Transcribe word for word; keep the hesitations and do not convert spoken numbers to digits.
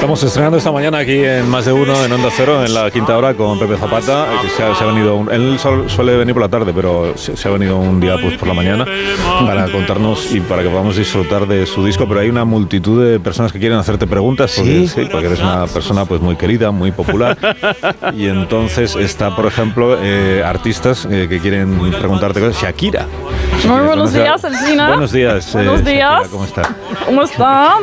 Estamos estrenando esta mañana aquí en Más de Uno, en Onda Cero, en la quinta hora, con Pepe Zapata, que se ha, se ha venido, un, él suele venir por la tarde, pero se, se ha venido un día pues por la mañana para contarnos y para que podamos disfrutar de su disco. Pero hay una multitud de personas que quieren hacerte preguntas, porque, ¿sí? Sí, porque eres una persona pues muy querida, muy popular, y entonces está, por ejemplo, eh, artistas eh, que quieren preguntarte cosas. Shakira. Muy buenos días, Alsina. Buenos días. Buenos eh, días. Shakira, ¿cómo está? ¿Cómo está?